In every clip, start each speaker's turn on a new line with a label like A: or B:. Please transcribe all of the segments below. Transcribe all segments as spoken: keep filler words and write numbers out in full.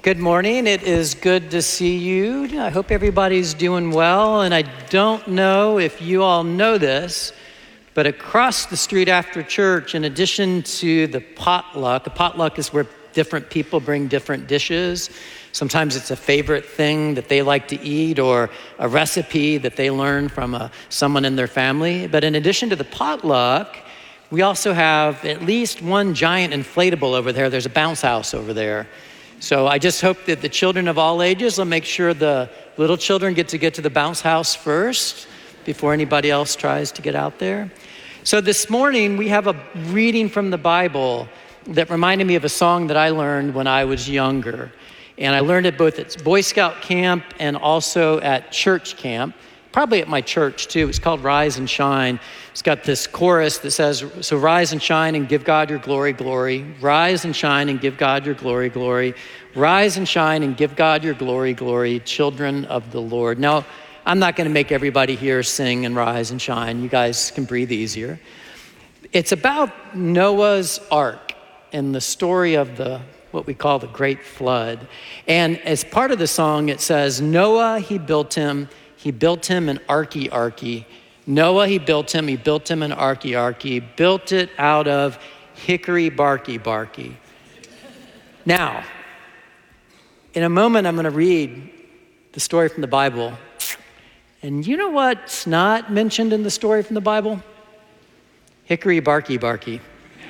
A: Good morning. It is good to see you. I hope everybody's doing well. And I don't know if you all know this, but across the street after church, in addition to the potluck, a potluck is where different people bring different dishes. Sometimes it's a favorite thing that they like to eat or a recipe that they learned from a, someone in their family. But in addition to the potluck, we also have at least one giant inflatable over there. There's a bounce house over there. So I just hope that the children of all ages will make sure the little children get to get to the bounce house first before anybody else tries to get out there. So this morning we have a reading from the Bible that reminded me of a song that I learned when I was younger. And I learned it both at Boy Scout camp and also at church camp, probably at my church too. It's called Rise and Shine. It's got this chorus that says, so rise and shine and give God your glory, glory. Rise and shine and give God your glory, glory. Rise and shine and give God your glory, glory, children of the Lord. Now, I'm not going to make everybody here sing and rise and shine. You guys can breathe easier. It's about Noah's Ark and the story of the what we call the Great Flood. And as part of the song, it says, Noah, he built him, he built him an arky arky. Noah, he built him, he built him an arky arky, built it out of hickory barky barky. Now, in a moment, I'm going to read the story from the Bible. And you know what's not mentioned in the story from the Bible? Hickory barky barky.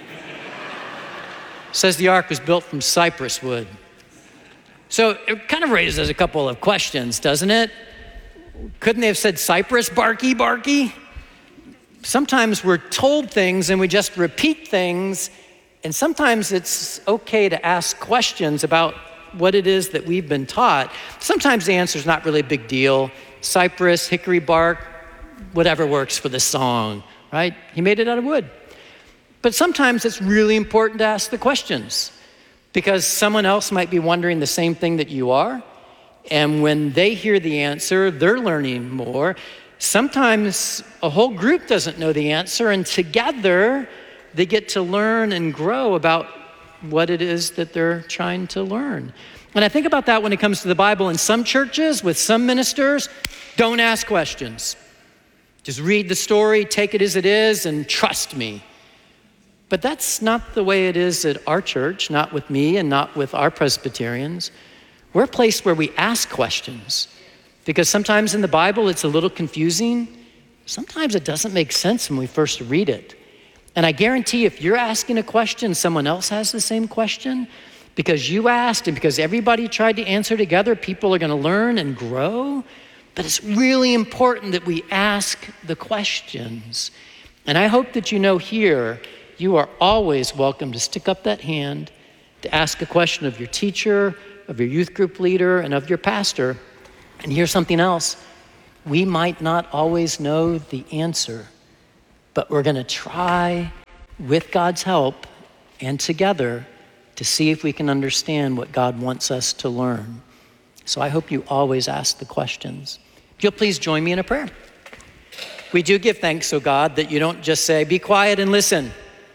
A: It says the ark was built from cypress wood. So it kind of raises a couple of questions, doesn't it? Couldn't they have said cypress barky barky? Sometimes we're told things and we just repeat things, and sometimes it's okay to ask questions about what it is that we've been taught. Sometimes the answer is not really a big deal. Cypress, hickory bark, whatever works for the song, right? He made it out of wood. But sometimes it's really important to ask the questions because someone else might be wondering the same thing that you are. And when they hear the answer, they're learning more. Sometimes a whole group doesn't know the answer, and together they get to learn and grow about what it is that they're trying to learn. And I think about that when it comes to the Bible. In some churches, with some ministers, don't ask questions. Just read the story, take it as it is, and trust me. But that's not the way it is at our church, not with me and not with our Presbyterians. We're a place where we ask questions because sometimes in the Bible it's a little confusing. Sometimes it doesn't make sense when we first read it. And I guarantee if you're asking a question, someone else has the same question. Because you asked and because everybody tried to answer together, people are going to learn and grow. But it's really important that we ask the questions. And I hope that you know here, you are always welcome to stick up that hand, to ask a question of your teacher, of your youth group leader, and of your pastor. And here's something else. We might not always know the answer, but we're going to try with God's help and together to see if we can understand what God wants us to learn. So I hope you always ask the questions. If you'll please join me in a prayer. We do give thanks, O God, that you don't just say, be quiet and listen,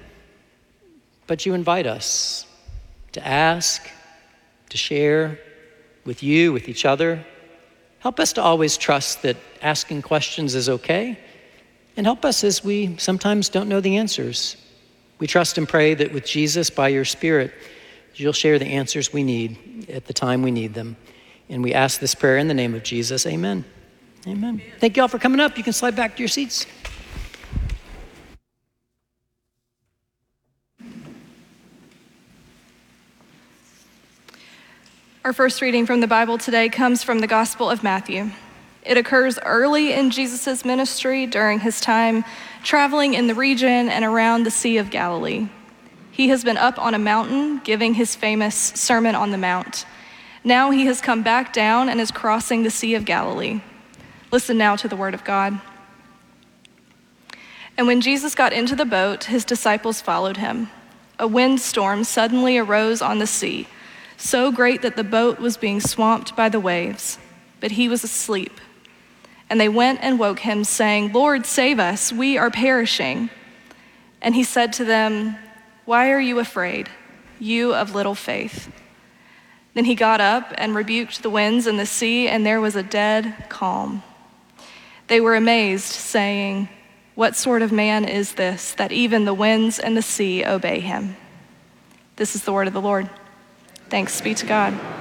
A: but you invite us to ask, to share with you, with each other. Help us to always trust that asking questions is okay, and help us as we sometimes don't know the answers. We trust and pray that with Jesus, by your Spirit, you'll share the answers we need at the time we need them. And we ask this prayer in the name of Jesus. Amen. Amen. Amen. Thank you all for coming up. You can slide back to your seats.
B: Our first reading from the Bible today comes from the Gospel of Matthew. It occurs early in Jesus' ministry during his time traveling in the region and around the Sea of Galilee. He has been up on a mountain giving his famous Sermon on the Mount. Now he has come back down and is crossing the Sea of Galilee. Listen now to the word of God. And when Jesus got into the boat, his disciples followed him. A windstorm suddenly arose on the sea, so great that the boat was being swamped by the waves, but he was asleep. And they went and woke him, saying, Lord, save us, we are perishing. And he said to them, why are you afraid, you of little faith? Then he got up and rebuked the winds and the sea, and there was a dead calm. They were amazed, saying, "What sort of man is this, that even the winds and the sea obey him?" This is the word of the Lord. Thanks be to God.